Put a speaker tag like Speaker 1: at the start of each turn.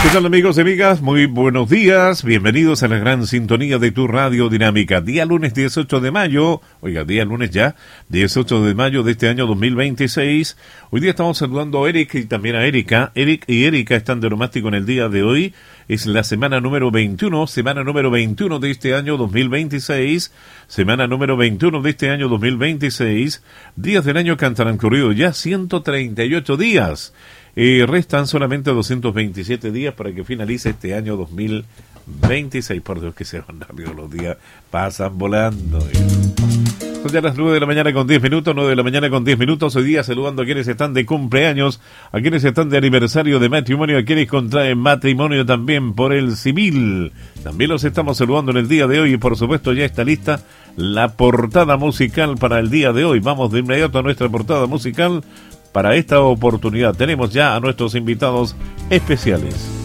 Speaker 1: ¿Qué tal, amigos y amigas? Muy buenos días, bienvenidos a la gran sintonía de tu radio dinámica. Día lunes 18 de mayo, oiga, día lunes ya, 18 de mayo de este año 2026. Hoy día estamos saludando a Eric y también a Erika. Eric y Erika están de nomástico en el día de hoy. Es la semana número 21 de este año 2026. Semana número 21 de este año 2026. Días del año que han transcurrido ya 138 días. Restan solamente 227 días para que finalice este año 2026. Por Dios, que se van rápido los días, pasan volando. Son ya las 9 de la mañana con 10 minutos, 9 de la mañana con 10 minutos. Hoy día saludando a quienes están de cumpleaños, a quienes están de aniversario de matrimonio, a quienes contraen matrimonio también por el civil. También los estamos saludando en el día de hoy y por supuesto ya está lista la portada musical para el día de hoy. Vamos de inmediato a nuestra portada musical. Para esta oportunidad tenemos ya a nuestros invitados especiales.